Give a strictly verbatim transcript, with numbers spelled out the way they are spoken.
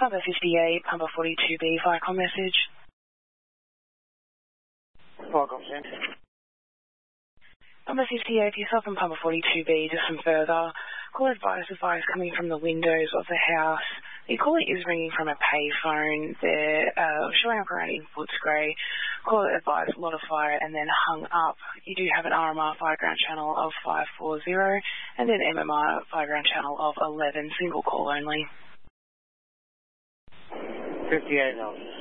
Pumper fifty-eight, Pumper forty-two B, Viacom message. Viacom, send. Pumper fifty-eight, yourself and Pumper forty-two B, just some further. Call advice, advice coming from the windows of the house. The caller is ringing from a payphone. They're uh, showing up around in Footscray. Caller advice, a lot of fire, and then hung up. You do have an R M R fireground channel of five four zero, and then M M R fireground channel of eleven, single call only. fifty-eight, no.